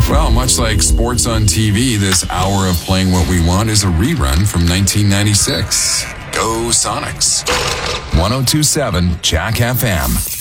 Well, much like sports on TV, this hour of Playing What We Want is a rerun from 1996. Go Sonics. 102.7 Jack FM.